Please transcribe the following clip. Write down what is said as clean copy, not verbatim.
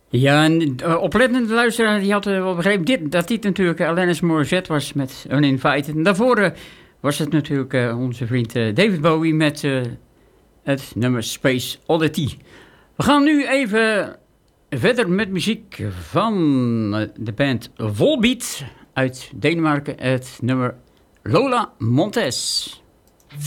Ja, en oplettende luisteraar die had wel begrepen dat dit natuurlijk Alanis Morissette was met Uninvited. En daarvoor was het natuurlijk onze vriend David Bowie met het nummer Space Oddity. We gaan nu even verder met muziek van de band Volbeat uit Denemarken. Het nummer Lola Montez.